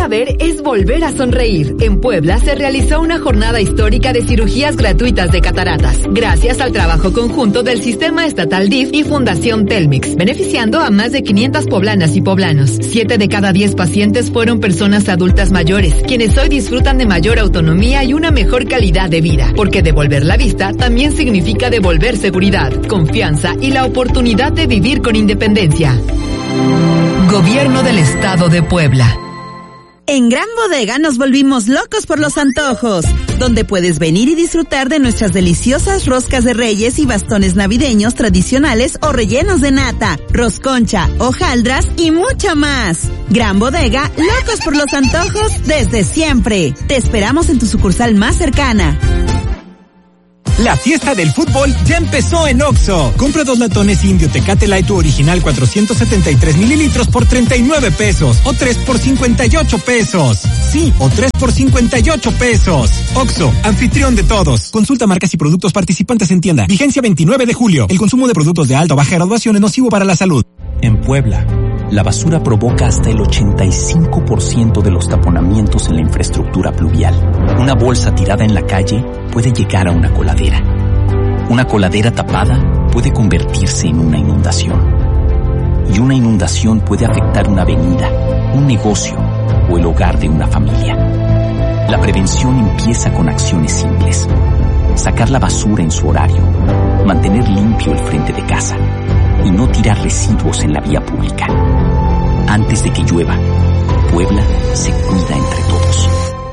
a ver es volver a sonreír. En Puebla se realizó una jornada histórica de cirugías gratuitas de cataratas, gracias al trabajo conjunto del Sistema Estatal DIF y Fundación Telmex, beneficiando a más de 500 poblanas y poblanos. 7 de cada 10 pacientes fueron personas adultas mayores, quienes hoy disfrutan de mayor autonomía y una mejor calidad de vida, porque devolver la vista también significa devolver seguridad, confianza y la oportunidad de vivir con independencia. Gobierno del Estado de Puebla. En Gran Bodega nos volvimos locos por los antojos, donde puedes venir y disfrutar de nuestras deliciosas roscas de reyes y bastones navideños tradicionales o rellenos de nata, rosconcha, hojaldras y mucho más. Gran Bodega, locos por los antojos desde siempre. Te esperamos en tu sucursal más cercana. La fiesta del fútbol ya empezó en Oxxo. Compra 2 latones Indio Tecate Light original 473 mililitros por 39 pesos o 3 por 58 pesos. Sí, o 3 por 58 pesos. Oxxo, anfitrión de todos. Consulta marcas y productos participantes en tienda. Vigencia 29 de julio. El consumo de productos de alta o baja graduación es nocivo para la salud. En Puebla, la basura provoca hasta el 85% de los taponamientos en la infraestructura pluvial. Una bolsa tirada en la calle puede llegar a una coladera. Una coladera tapada puede convertirse en una inundación. Y una inundación puede afectar una avenida, un negocio o el hogar de una familia. La prevención empieza con acciones simples. Sacar la basura en su horario, mantener limpio el frente de casa y no tirar residuos en la vía pública. Antes de que llueva, Puebla se cuida entre todos.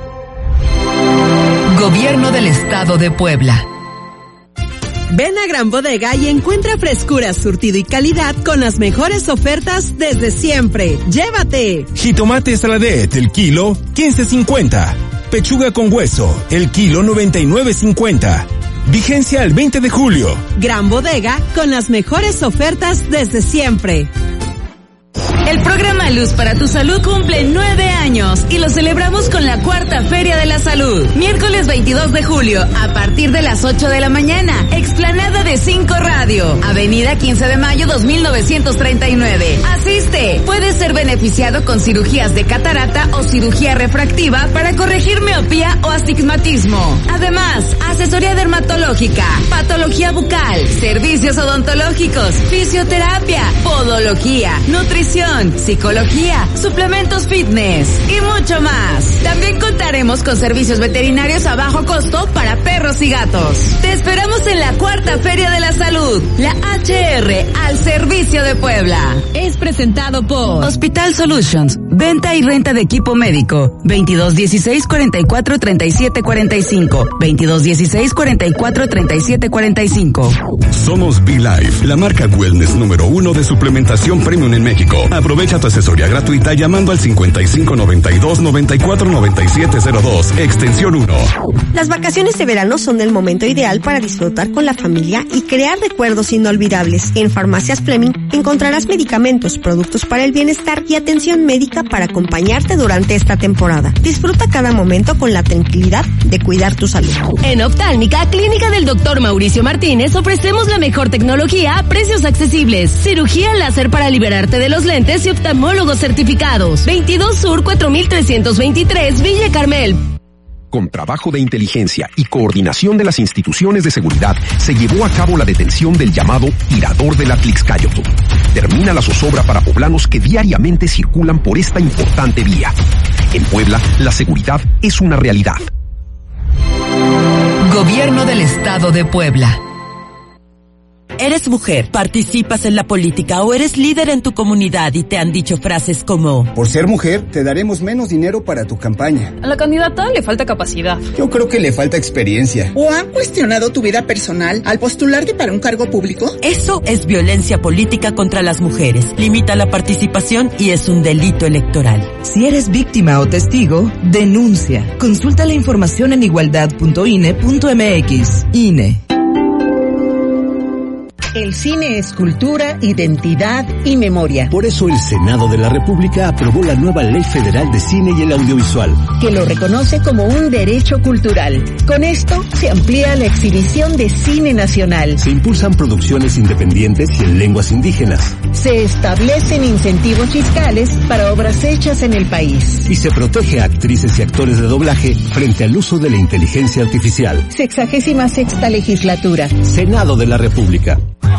Gobierno del Estado de Puebla. Ven a Gran Bodega y encuentra frescura, surtido y calidad con las mejores ofertas desde siempre. ¡Llévate! Jitomate Saladet, el kilo, 15.50. Pechuga con hueso, el kilo, 99.50. Vigencia al 20 de julio. Gran Bodega, con las mejores ofertas desde siempre. El programa Luz para tu Salud cumple 9 años y lo celebramos con la 4ª Feria de la Salud. Miércoles 22 de julio, a partir de las 8 de la mañana. Explanada de 5 Radio, Avenida 15 de Mayo 2939. Asiste. Puedes ser beneficiado con cirugías de catarata o cirugía refractiva para corregir miopía o astigmatismo. Además, asesoría dermatológica, patología bucal, servicios odontológicos, fisioterapia, podología, nutrición, psicología, suplementos fitness y mucho más. También contaremos con servicios veterinarios a bajo costo para perros y gatos. Te esperamos en la 4ª Feria de la Salud, la HR, al servicio de Puebla. Es presentado por Hospital Solutions, venta y renta de equipo médico, 2216-443745, 2216-443745. Somos Be-Life, la marca wellness número 1 de suplementación premium en México. Aprovecha tu asesoría gratuita llamando al 5592-949702, extensión 1. Las vacaciones de verano son el momento ideal para disfrutar con la familia y crear recuerdos inolvidables. En Farmacias Fleming encontrarás medicamentos, productos para el bienestar y atención médica para acompañarte durante esta temporada. Disfruta cada momento con la tranquilidad de cuidar tu salud. En Oftálmica, Clínica del Dr. Mauricio Martínez, ofrecemos la mejor tecnología a precios accesibles. Cirugía láser para liberarte de los lentes y oftalmólogos certificados. 22 Sur 4323 Villa Carmel. Con trabajo de inteligencia y coordinación de las instituciones de seguridad, se llevó a cabo la detención del llamado tirador de la Tlixcayotl. Termina la zozobra para poblanos que diariamente circulan por esta importante vía. En Puebla, la seguridad es una realidad. Gobierno del Estado de Puebla. Eres mujer, participas en la política o eres líder en tu comunidad y te han dicho frases como: por ser mujer, te daremos menos dinero para tu campaña. A la candidata le falta capacidad. Yo creo que le falta experiencia. ¿O han cuestionado tu vida personal al postularte para un cargo público? Eso es violencia política contra las mujeres. Limita la participación y es un delito electoral. Si eres víctima o testigo, denuncia. Consulta la información en igualdad.ine.mx. INE. El cine es cultura, identidad y memoria. Por eso el Senado de la República aprobó la nueva Ley Federal de Cine y el Audiovisual, que lo reconoce como un derecho cultural. Con esto se amplía la exhibición de cine nacional. Se impulsan producciones independientes y en lenguas indígenas. Se establecen incentivos fiscales para obras hechas en el país. Y se protege a actrices y actores de doblaje frente al uso de la inteligencia artificial. 66ª Legislatura. Senado de la República.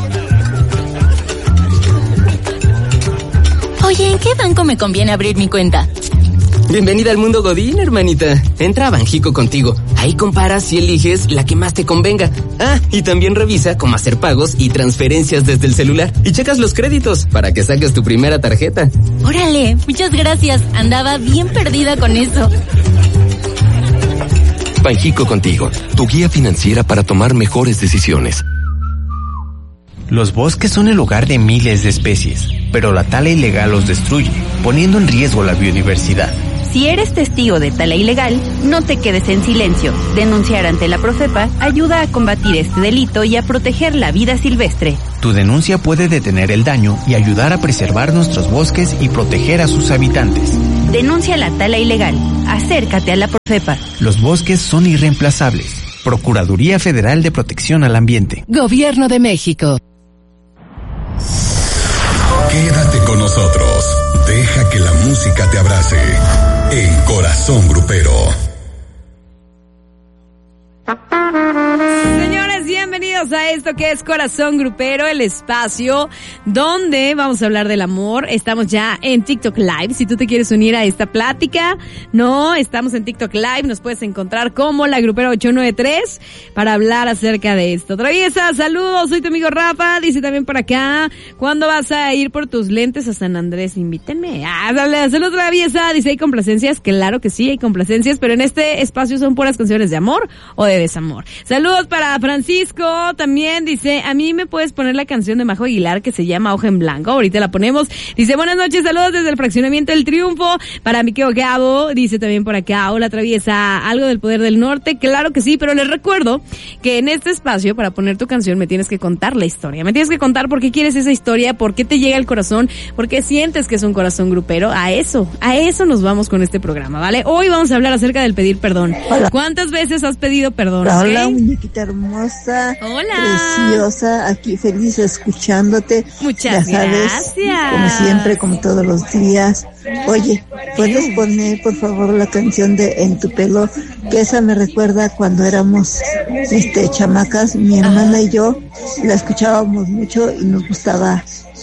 Oye, ¿en qué banco me conviene abrir mi cuenta? Bienvenida al mundo Godín, hermanita. Entra a Banjico Contigo. Ahí comparas y eliges la que más te convenga. Ah, y también revisa cómo hacer pagos y transferencias desde el celular. Y checas los créditos para que saques tu primera tarjeta. Órale, muchas gracias. Andaba bien perdida con eso. Banjico Contigo, tu guía financiera para tomar mejores decisiones. Los bosques son el hogar de miles de especies, pero la tala ilegal los destruye, poniendo en riesgo la biodiversidad. Si eres testigo de tala ilegal, no te quedes en silencio. Denunciar ante la Profepa ayuda a combatir este delito y a proteger la vida silvestre. Tu denuncia puede detener el daño y ayudar a preservar nuestros bosques y proteger a sus habitantes. Denuncia la tala ilegal. Acércate a la Profepa. Los bosques son irreemplazables. Procuraduría Federal de Protección al Ambiente. Gobierno de México. Quédate con nosotros. Deja que la música te abrace. En Corazón Grupero. Señores, bienvenidos a esto que es Corazón Grupero, el espacio donde vamos a hablar del amor. Estamos ya en TikTok Live. Si tú te quieres unir a esta plática, estamos en TikTok Live. Nos puedes encontrar como la Grupera 893 para hablar acerca de esto. Traviesa, saludos, soy tu amigo Rafa. Dice también por acá, ¿cuándo vas a ir por tus lentes a San Andrés? Invítenme. Saludos, Traviesa. Dice, ¿hay complacencias? Claro que sí, hay complacencias, pero en este espacio son puras canciones de amor o de desamor. Saludos para Francisco, también dice, a mí me puedes poner la canción de Majo Aguilar que se llama Hoja en Blanco, ahorita la ponemos. Dice, buenas noches, saludos desde el fraccionamiento del Triunfo, para Miqueo Gabo, dice también por acá, hola Traviesa, algo del Poder del Norte, claro que sí, pero les recuerdo que en este espacio, para poner tu canción, me tienes que contar la historia, me tienes que contar por qué quieres esa historia, por qué te llega al corazón, por qué sientes que es un corazón grupero, a eso nos vamos con este programa, ¿vale? Hoy vamos a hablar acerca del pedir perdón. Hola. ¿Cuántas veces has pedido perdón? Hola, muñequita hermosa. Hola. Preciosa, aquí feliz escuchándote. Muchas gracias. Gracias. Como siempre, como todos los días. Oye, ¿puedes poner por favor la canción de En tu pelo? Que esa me recuerda cuando éramos chamacas, mi hermana y yo la escuchábamos mucho y nos gustaba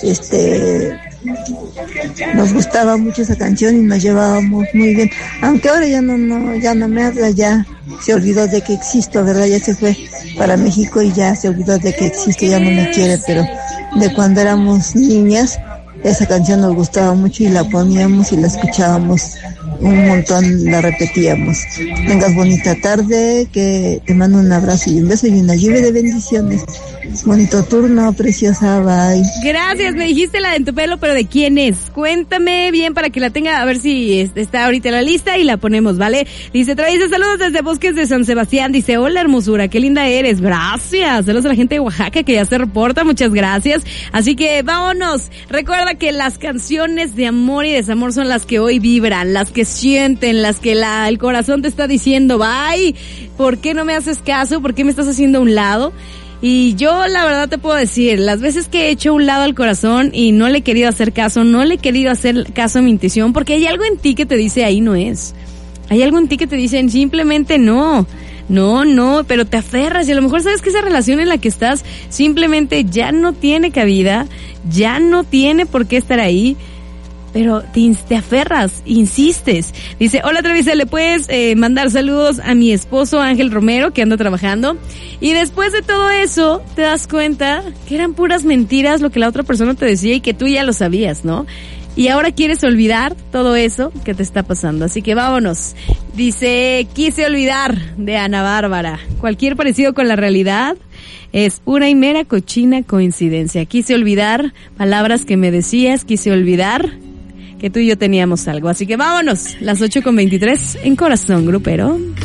mucho esa canción y nos llevábamos muy bien, aunque ahora ya no me habla, ya se olvidó de que existo, ¿verdad? Ya se fue para México y ya se olvidó de que existo, ya no me quiere, pero de cuando éramos niñas esa canción nos gustaba mucho y la poníamos y la escuchábamos un montón, la repetíamos. Tengas bonita tarde, que te mando un abrazo y un beso y una lluvia de bendiciones. Bonito turno, preciosa, bye. Gracias, me dijiste la de En tu pelo, pero ¿de quién es? Cuéntame bien para que la tenga, a ver si está ahorita en la lista y la ponemos, ¿vale? Dice, Traviesa, saludos desde Bosques de San Sebastián. Dice, hola hermosura, qué linda eres. Gracias. Saludos a la gente de Oaxaca que ya se reporta, muchas gracias. Así que vámonos. Recuerda que las canciones de amor y desamor son las que hoy vibran, las que sienten, las que el corazón te está diciendo, bye, ¿por qué no me haces caso? ¿Por qué me estás haciendo a un lado? Y yo la verdad te puedo decir, las veces que he hecho a un lado al corazón y no le he querido hacer caso a mi intuición, porque hay algo en ti que te dice ahí no es. Hay algo en ti que te dicen simplemente no, pero te aferras y a lo mejor sabes que esa relación en la que estás simplemente ya no tiene cabida, ya no tiene por qué estar ahí. Pero te aferras, insistes. Dice, hola Traviesa, ¿le puedes mandar saludos a mi esposo Ángel Romero, que anda trabajando? Y después de todo eso, te das cuenta que eran puras mentiras lo que la otra persona te decía y que tú ya lo sabías, ¿no? Y ahora quieres olvidar todo eso que te está pasando. Así que vámonos. Dice, quise olvidar, de Ana Bárbara. Cualquier parecido con la realidad es pura y mera cochina coincidencia. Quise olvidar palabras que me decías, quise olvidar que tú y yo teníamos algo. Así que vámonos, las 8:23 en Corazón Grupero.